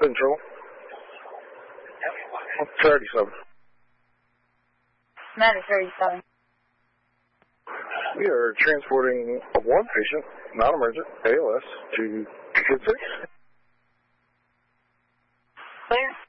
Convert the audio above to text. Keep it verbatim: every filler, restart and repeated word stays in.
Central. thirty-seven. Matter thirty-seven. We are transporting one patient, non-emergent, A L S, to Kid six. Clear.